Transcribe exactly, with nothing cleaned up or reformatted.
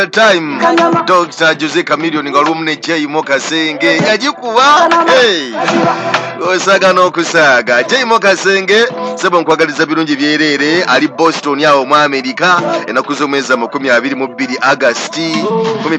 time Doctor Jose Chameleon ngalumne J Mo Kasenge yajikuba hey osaga n'okusaga J Mo Kasenge sebo nkwagaliza birungi byerere ali Boston yawo mu America enakuzo mwezi makumi abiri mu bbiri August